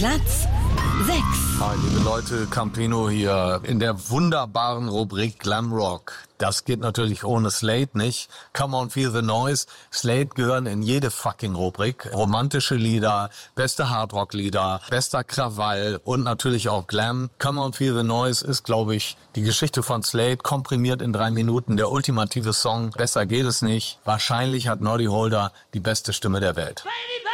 Platz 6. Hi, liebe Leute, Campino hier in der wunderbaren Rubrik Glam Rock. Das geht natürlich ohne Slade nicht. Come on, feel the noise. Slade gehören in jede fucking Rubrik. Romantische Lieder, beste Hardrock-Lieder, bester Krawall und natürlich auch Glam. Come on, feel the noise ist, glaube ich, die Geschichte von Slade komprimiert in 3 Minuten. Der ultimative Song. Besser geht es nicht. Wahrscheinlich hat Noddy Holder die beste Stimme der Welt.